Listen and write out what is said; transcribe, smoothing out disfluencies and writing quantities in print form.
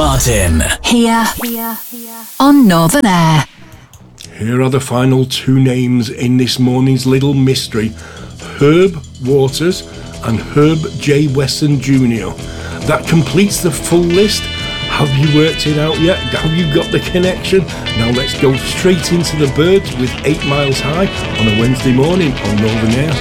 Martin. Here on Northern Air. Here are the final two names in this morning's little mystery. Herb Waters and Herb J. Wesson Jr. That completes the full list. Have you worked it out yet? Have you got the connection? Now let's go straight into the birds with 8 Miles High on a Wednesday morning on Northern Air.